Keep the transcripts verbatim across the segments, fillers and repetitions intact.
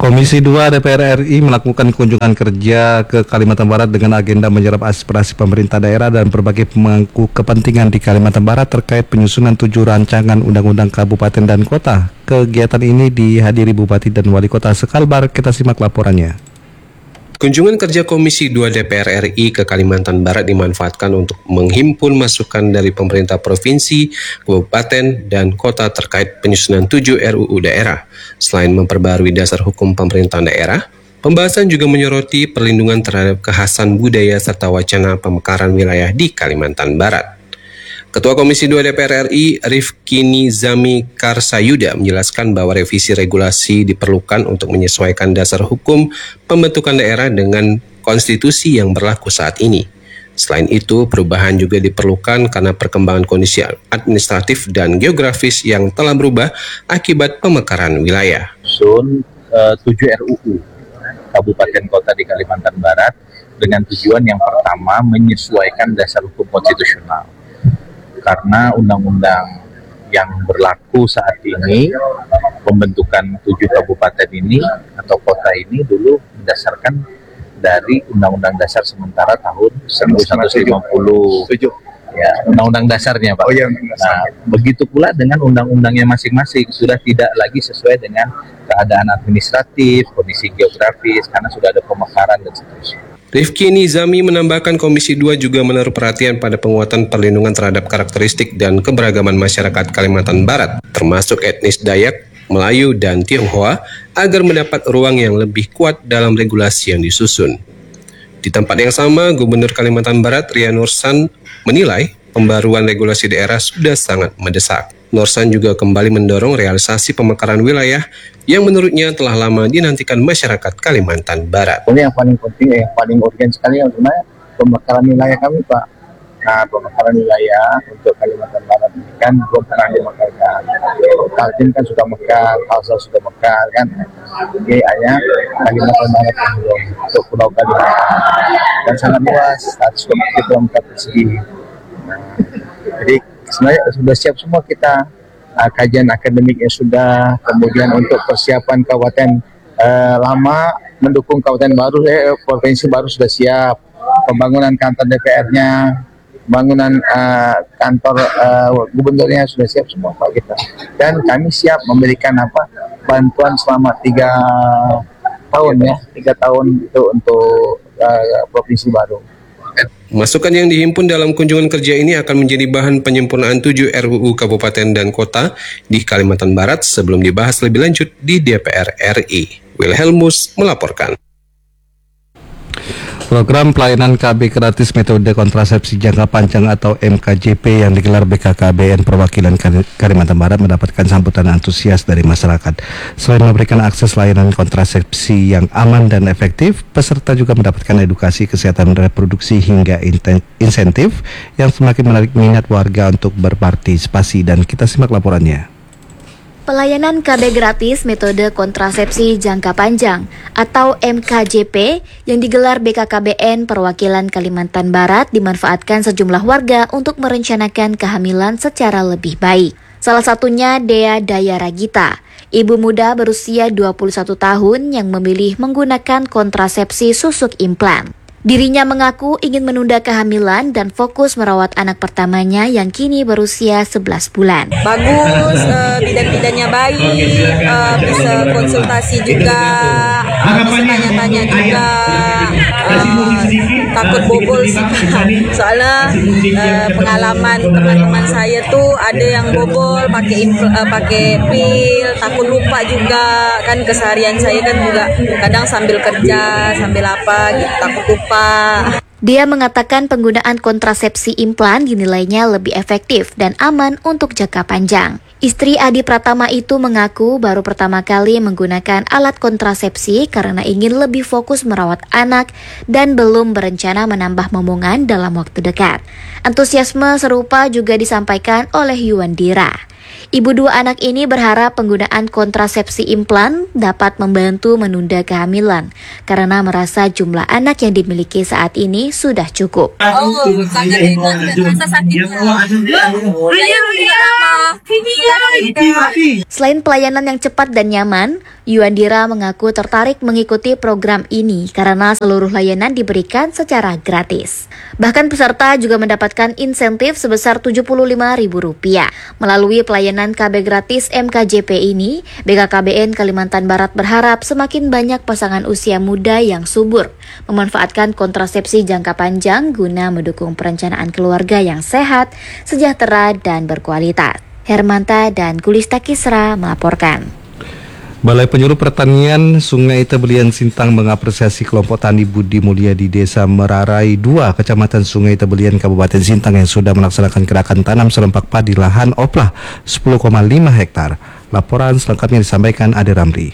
Komisi dua D P R R I melakukan kunjungan kerja ke Kalimantan Barat dengan agenda menyerap aspirasi pemerintah daerah dan berbagai pemangku kepentingan di Kalimantan Barat terkait penyusunan tujuh rancangan undang-undang kabupaten dan kota. Kegiatan ini dihadiri Bupati dan Wali Kota Sekalbar. Kita simak laporannya. Kunjungan kerja Komisi dua D P R R I ke Kalimantan Barat dimanfaatkan untuk menghimpun masukan dari pemerintah provinsi, kabupaten, dan kota terkait penyusunan tujuh R U U daerah. Selain memperbarui dasar hukum pemerintahan daerah, pembahasan juga menyoroti perlindungan terhadap kekhasan budaya serta wacana pemekaran wilayah di Kalimantan Barat. Ketua Komisi dua D P R R I, Rifki Nizami Karsayuda, menjelaskan bahwa revisi regulasi diperlukan untuk menyesuaikan dasar hukum pembentukan daerah dengan konstitusi yang berlaku saat ini. Selain itu, perubahan juga diperlukan karena perkembangan kondisi administratif dan geografis yang telah berubah akibat pemekaran wilayah. Sun uh, tujuh R U U Kabupaten Kota di Kalimantan Barat dengan tujuan yang pertama menyesuaikan dasar hukum konstitusional. Karena undang-undang yang berlaku saat ini, pembentukan tujuh kabupaten ini atau kota ini dulu berdasarkan dari Undang-Undang Dasar sementara tahun seribu sembilan ratus lima puluh. Ya, Undang-Undang dasarnya, Pak. Oh, iya. Nah, begitu pula dengan undang-undangnya masing-masing sudah tidak lagi sesuai dengan keadaan administratif, kondisi geografis, karena sudah ada pemekaran dan seterusnya. Rifki Nizami menambahkan Komisi dua juga menaruh perhatian pada penguatan perlindungan terhadap karakteristik dan keberagaman masyarakat Kalimantan Barat, termasuk etnis Dayak, Melayu, dan Tionghoa, agar mendapat ruang yang lebih kuat dalam regulasi yang disusun. Di tempat yang sama, Gubernur Kalimantan Barat, Ria Nursan, menilai pembaruan regulasi daerah sudah sangat mendesak. Nursan juga kembali mendorong realisasi pemekaran wilayah yang menurutnya telah lama dinantikan masyarakat Kalimantan Barat. Ini yang paling penting, yang paling urgen sekali sebenarnya pemekaran wilayah kami, Pak. Nah, pemekaran wilayah untuk Kalimantan Barat ini kan belum pernah dimekarkan. Kaltim kan sudah mekar, Kalsel sudah mekar kan. Jadi hanya Kalimantan Barat yang belum untuk Pulau Kalimantan. Dan sangat luas, seratus dua puluh kilometer persegi. Nah, jadi sebenarnya sudah siap semua kita, uh, kajian akademiknya sudah, kemudian untuk persiapan kabupaten uh, lama mendukung kabupaten baru, eh, provinsi baru sudah siap, pembangunan kantor D P R-nya, bangunan uh, kantor uh, gubernurnya sudah siap semua, Pak, kita. Dan kami siap memberikan apa bantuan selama tiga tahun ya, tiga tahun itu untuk uh, provinsi baru. Masukan yang dihimpun dalam kunjungan kerja ini akan menjadi bahan penyempurnaan tujuh R U U Kabupaten dan Kota di Kalimantan Barat sebelum dibahas lebih lanjut di D P R R I. Wilhelmus melaporkan. Program pelayanan K B gratis metode kontrasepsi jangka panjang atau M K J P yang digelar B K K B N Perwakilan Kalimantan Barat mendapatkan sambutan antusias dari masyarakat. Selain memberikan akses layanan kontrasepsi yang aman dan efektif, peserta juga mendapatkan edukasi kesehatan reproduksi hingga insentif yang semakin menarik minat warga untuk berpartisipasi. Dan kita simak laporannya. Pelayanan K B gratis metode kontrasepsi jangka panjang atau M K J P yang digelar B K K B N Perwakilan Kalimantan Barat dimanfaatkan sejumlah warga untuk merencanakan kehamilan secara lebih baik. Salah satunya Dea Dayaragita, ibu muda berusia dua puluh satu tahun yang memilih menggunakan kontrasepsi susuk implan. Dirinya mengaku ingin menunda kehamilan dan fokus merawat anak pertamanya yang kini berusia sebelas bulan. Bagus, uh, bidan-bidannya baik, uh, bisa konsultasi juga, uh, bisa tanya-tanya juga, uh, takut bobol sih. Soalnya uh, pengalaman teman-teman saya tuh ada yang bobol pakai uh, pakai pil, takut lupa juga, kan keseharian saya kan juga kadang sambil kerja, sambil apa gitu, takut lupa. Dia mengatakan penggunaan kontrasepsi implan dinilainya lebih efektif dan aman untuk jangka panjang. Istri Adi Pratama itu mengaku baru pertama kali menggunakan alat kontrasepsi karena ingin lebih fokus merawat anak dan belum berencana menambah momongan dalam waktu dekat. Antusiasme serupa juga disampaikan oleh Yuandira. Ibu dua anak ini berharap penggunaan kontrasepsi implan dapat membantu menunda kehamilan karena merasa jumlah anak yang dimiliki saat ini sudah cukup. Oh, sangat enak dan rasa sakitnya. Selain pelayanan yang cepat dan nyaman, Yuandira mengaku tertarik mengikuti program ini karena seluruh layanan diberikan secara gratis. Bahkan peserta juga mendapatkan insentif sebesar tujuh puluh lima ribu rupiah. Melalui pelayanan K B gratis M K J P ini, B K K B N Kalimantan Barat berharap semakin banyak pasangan usia muda yang subur memanfaatkan kontrasepsi jangka panjang guna mendukung perencanaan keluarga yang sehat, sejahtera, dan berkualitas. Hermanta dan Kulista Kisra melaporkan. Balai Penyuluh Pertanian Sungai Tebelian Sintang mengapresiasi kelompok tani Budi Mulia di Desa Merarai dua, Kecamatan Sungai Tebelian, Kabupaten Sintang yang sudah melaksanakan gerakan tanam serempak padi lahan oplah sepuluh koma lima hektar. Laporan selengkapnya disampaikan Ade Ramli.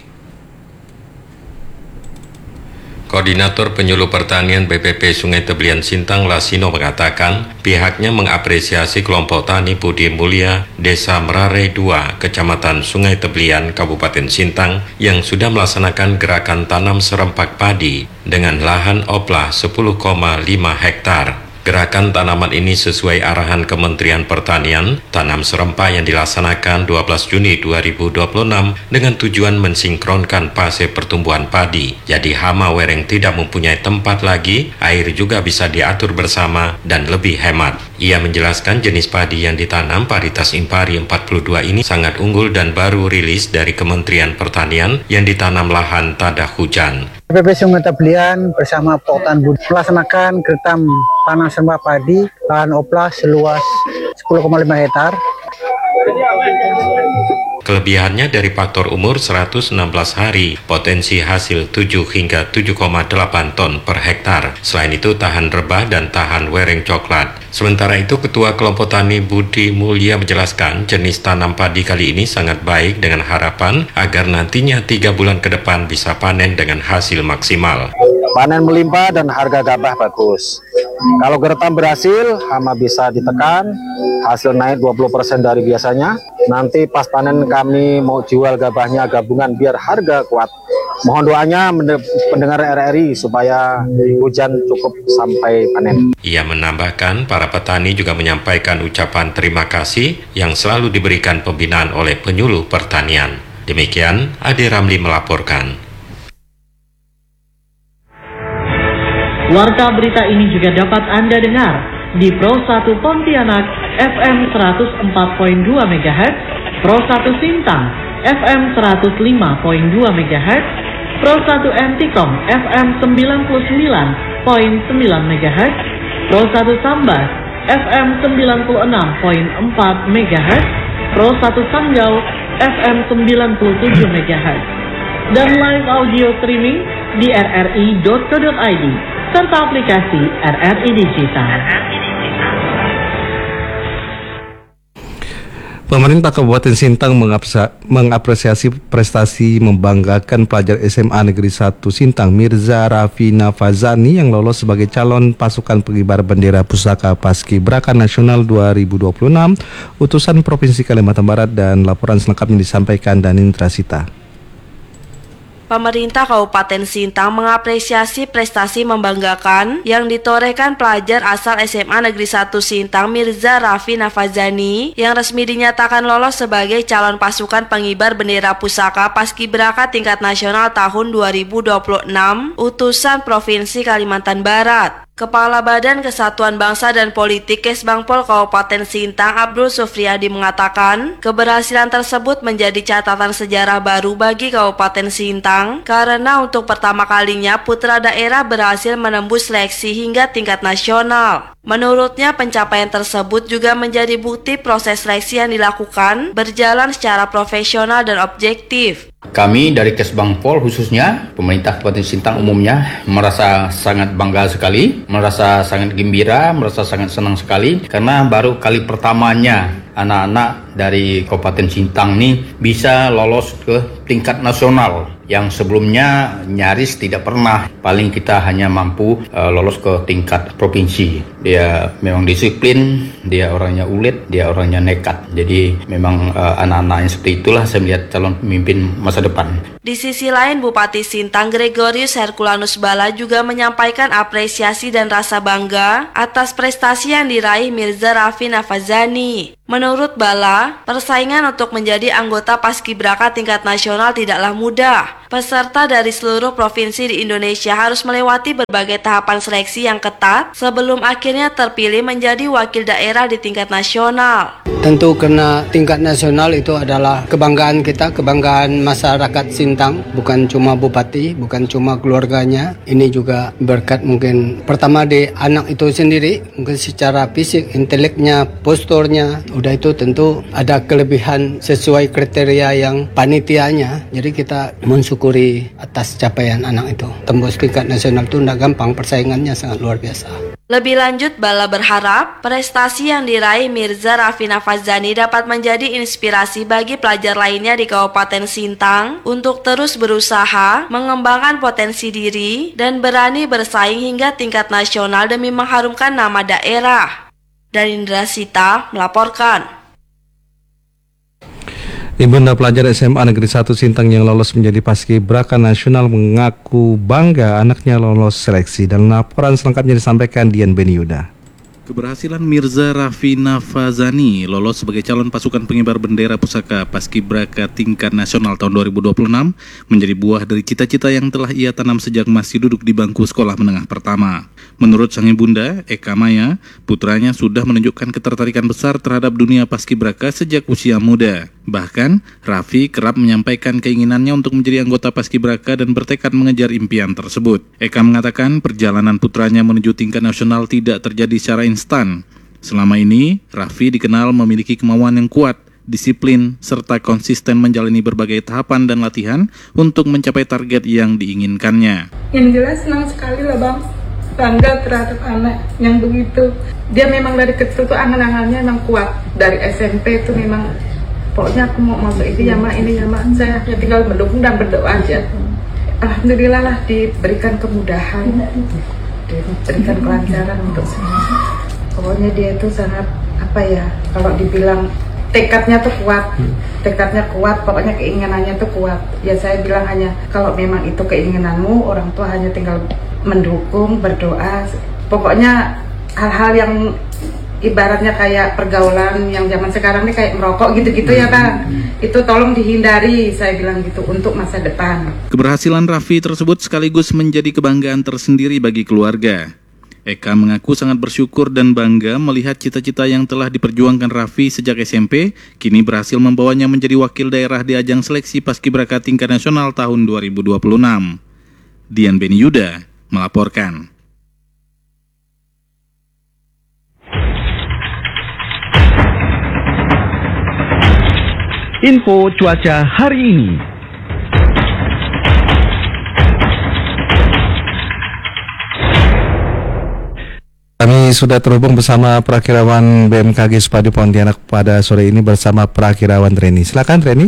Koordinator Penyuluh Pertanian B P P Sungai Tebelian Sintang Lasino mengatakan pihaknya mengapresiasi kelompok tani Budi Mulia Desa Merarai dua, Kecamatan Sungai Tebelian, Kabupaten Sintang yang sudah melaksanakan gerakan tanam serempak padi dengan lahan oplah sepuluh koma lima hektar. Gerakan tanaman ini sesuai arahan Kementerian Pertanian, tanam serempak yang dilaksanakan dua belas Juni dua ribu dua puluh enam dengan tujuan mensinkronkan fase pertumbuhan padi. Jadi hama wereng tidak mempunyai tempat lagi, air juga bisa diatur bersama dan lebih hemat. Ia menjelaskan jenis padi yang ditanam varietas Impari empat puluh dua ini sangat unggul dan baru rilis dari Kementerian Pertanian yang ditanam lahan tada hujan. B P P Sungai Tebelian bersama Poktan Budi melaksanakan gertam tanam serempak padi lahan oplah seluas sepuluh koma lima hektar. Kelebihannya dari faktor umur seratus enam belas hari, potensi hasil tujuh hingga tujuh koma delapan ton per hektar. Selain itu tahan rebah dan tahan wereng coklat. Sementara itu Ketua Kelompok Tani Budi Mulia menjelaskan jenis tanam padi kali ini sangat baik dengan harapan agar nantinya tiga bulan ke depan bisa panen dengan hasil maksimal. Panen melimpah dan harga gabah bagus. Kalau gertam berhasil, hama bisa ditekan, hasil naik dua puluh persen dari biasanya. Nanti pas panen kami mau jual gabahnya gabungan biar harga kuat. Mohon doanya pendengar R R I supaya hujan cukup sampai panen. Ia menambahkan para petani juga menyampaikan ucapan terima kasih yang selalu diberikan pembinaan oleh Penyuluh Pertanian. Demikian Ade Ramli melaporkan. Warta berita ini juga dapat Anda dengar di Pro satu Pontianak F M seratus empat koma dua megahertz, Pro satu Sintang F M seratus lima koma dua megahertz, Pro satu Antikom F M sembilan puluh sembilan koma sembilan megahertz, Pro satu Sambas F M sembilan puluh enam koma empat megahertz, Pro satu Sanggau F M sembilan puluh tujuh megahertz, dan live audio streaming di r r i dot co dot i d serta aplikasi R R I Digital. Pemerintah Kabupaten Sintang mengapresiasi prestasi membanggakan pelajar S M A Negeri satu Sintang Mirza Raffi Nafazani yang lolos sebagai calon pasukan pengibar bendera pusaka Paskibraka Nasional dua ribu dua puluh enam utusan Provinsi Kalimantan Barat, dan laporan selengkapnya disampaikan Danindra Sita. Pemerintah Kabupaten Sintang mengapresiasi prestasi membanggakan yang ditorehkan pelajar asal S M A Negeri satu Sintang Mirza Raffi Nafazani yang resmi dinyatakan lolos sebagai calon pasukan pengibar bendera pusaka Paskibraka tingkat nasional tahun dua ribu dua puluh enam utusan Provinsi Kalimantan Barat. Kepala Badan Kesatuan Bangsa dan Politik Kesbangpol Kabupaten Sintang Abdul Sufriyadi mengatakan keberhasilan tersebut menjadi catatan sejarah baru bagi Kabupaten Sintang karena untuk pertama kalinya putra daerah berhasil menembus seleksi hingga tingkat nasional. Menurutnya pencapaian tersebut juga menjadi bukti proses seleksi yang dilakukan berjalan secara profesional dan objektif. Kami dari Kesbangpol khususnya, pemerintah Kabupaten Sintang umumnya merasa sangat bangga sekali, merasa sangat gembira, merasa sangat senang sekali karena baru kali pertamanya anak-anak dari Kabupaten Sintang nih bisa lolos ke tingkat nasional yang sebelumnya nyaris tidak pernah. Paling kita hanya mampu uh, lolos ke tingkat provinsi. Dia memang disiplin, dia orangnya ulet, dia orangnya nekat. Jadi memang uh, anak-anak yang seperti itulah saya melihat calon pemimpin masa depan. Di sisi lain, Bupati Sintang Gregorius Herculanus Bala juga menyampaikan apresiasi dan rasa bangga atas prestasi yang diraih Mirza Raffi Nafazani. Menurut Bala, persaingan untuk menjadi anggota Paskibraka tingkat nasional tidaklah mudah. Peserta dari seluruh provinsi di Indonesia harus melewati berbagai tahapan seleksi yang ketat sebelum akhirnya terpilih menjadi wakil daerah di tingkat nasional. Tentu karena tingkat nasional itu adalah kebanggaan kita, kebanggaan masyarakat Sintang, bukan cuma bupati, bukan cuma keluarganya. Ini juga berkat mungkin pertama di anak itu sendiri, mungkin secara fisik, inteleknya, posturnya, udah itu tentu ada kelebihan sesuai kriteria yang panitianya. Jadi kita mensyukuri atas capaian anak itu. Tembus tingkat nasional itu tidak gampang, persaingannya sangat luar biasa. Lebih lanjut, Bala berharap prestasi yang diraih Mirza Raffi Nafazani dapat menjadi inspirasi bagi pelajar lainnya di Kabupaten Sintang untuk terus berusaha, mengembangkan potensi diri, dan berani bersaing hingga tingkat nasional demi mengharumkan nama daerah. Dari Indra Sita melaporkan. Ibunda pelajar S M A Negeri satu Sintang yang lolos menjadi Paskibraka Nasional mengaku bangga anaknya lolos seleksi. Dan laporan selengkapnya disampaikan Dian Beniuda. Keberhasilan Mirza Raffi Nafazani lolos sebagai calon pasukan pengibar bendera pusaka Paskibraka tingkat nasional tahun dua ribu dua puluh enam menjadi buah dari cita-cita yang telah ia tanam sejak masih duduk di bangku sekolah menengah pertama. Menurut sang ibunda, Eka Maya, putranya sudah menunjukkan ketertarikan besar terhadap dunia Paskibraka sejak usia muda. Bahkan, Raffi kerap menyampaikan keinginannya untuk menjadi anggota Paskibraka dan bertekad mengejar impian tersebut. Eka mengatakan perjalanan putranya menuju tingkat nasional tidak terjadi secara instan. Selama ini, Raffi dikenal memiliki kemauan yang kuat, disiplin, serta konsisten menjalani berbagai tahapan dan latihan untuk mencapai target yang diinginkannya. Yang jelas senang sekali lah Bang, bangga terhadap anak yang begitu. Dia memang dari kecil tuh angan-angannya memang kuat. Dari S M P itu memang pokoknya aku mau mau ini ya mak, ini ya mak. Saya hanya tinggal mendukung dan berdoa aja. Alhamdulillah lah diberikan kemudahan, diberikan kelancaran untuk semua. Pokoknya dia itu sangat apa ya, kalau dibilang tekadnya tuh kuat, tekadnya kuat, pokoknya keinginannya tuh kuat. Ya saya bilang hanya kalau memang itu keinginanmu, orang tua hanya tinggal mendukung, berdoa. Pokoknya hal-hal yang ibaratnya kayak pergaulan yang zaman sekarang ini kayak merokok gitu-gitu ya Bang, itu tolong dihindari, saya bilang gitu, untuk masa depan. Keberhasilan Raffi tersebut sekaligus menjadi kebanggaan tersendiri bagi keluarga. Eka mengaku sangat bersyukur dan bangga melihat cita-cita yang telah diperjuangkan Raffi sejak S M P kini berhasil membawanya menjadi wakil daerah di ajang seleksi Paskibraka tingkat nasional tahun dua ribu dua puluh enam. Dian Beniuda melaporkan. Info cuaca hari ini. Kami sudah terhubung bersama Prakirawan B M K G Spadi Pontianak pada sore ini bersama Prakirawan Reni. Silakan Reni.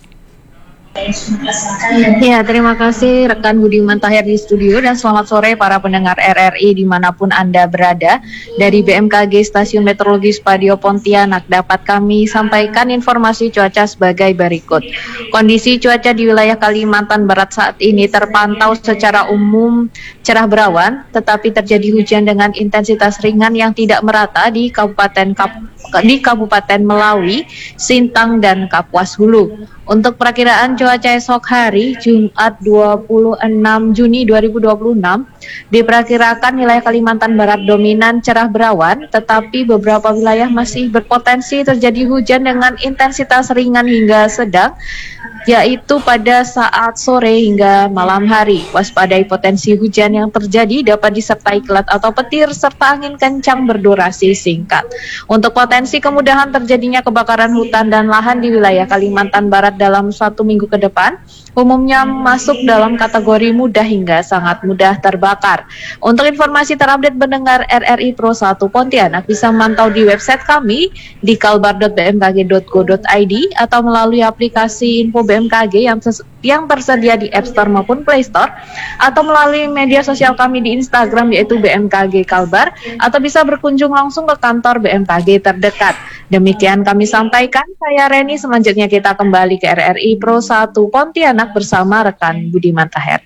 Ya, terima kasih rekan Budiman Tahir di studio dan selamat sore para pendengar R R I dimanapun Anda berada. Dari B M K G Stasiun Meteorologi Spadio Pontianak dapat kami sampaikan informasi cuaca sebagai berikut. Kondisi cuaca di wilayah Kalimantan Barat saat ini terpantau secara umum cerah berawan, tetapi terjadi hujan dengan intensitas ringan yang tidak merata di Kabupaten Kap di Kabupaten Melawi, Sintang, dan Kapuas Hulu. Untuk perakiraan cuaca esok hari, Jumat dua puluh enam Juni dua ribu dua puluh enam, diperkirakan wilayah Kalimantan Barat dominan cerah berawan, tetapi beberapa wilayah masih berpotensi terjadi hujan dengan intensitas ringan hingga sedang, yaitu pada saat sore hingga malam hari. Waspadai potensi hujan yang terjadi dapat disertai kilat atau petir serta angin kencang berdurasi singkat. Untuk potensi Potensi kemudahan terjadinya kebakaran hutan dan lahan di wilayah Kalimantan Barat dalam satu minggu ke depan umumnya masuk dalam kategori mudah hingga sangat mudah terbakar. Untuk informasi terupdate mendengar R R I Pro satu Pontianak bisa memantau di website kami di kalbar dot b m k g dot go dot i d atau melalui aplikasi Info B M K G yang yang tersedia di App Store maupun Play Store, atau melalui media sosial kami di Instagram yaitu B M K G Kalbar, atau bisa berkunjung langsung ke kantor B M K G terdekat. Demikian kami sampaikan, saya Reni. Selanjutnya kita kembali ke R R I Pro satu Pontianak bersama rekan Budiman Taher.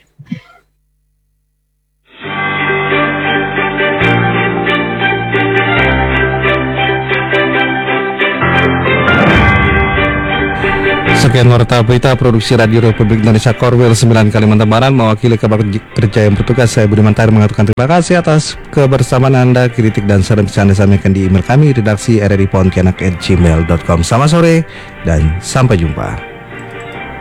Sekian warta berita produksi Radio Republik Indonesia Korwil sembilan Kalimantan Barat, mewakili kabar kerja yang bertugas, saya Budiman Taher mengatakan terima kasih atas kebersamaan Anda. Kritik dan saran bisa Anda sampaikan di email kami redaksi r r i pontianak at gmail dot com. Selamat sore dan sampai jumpa.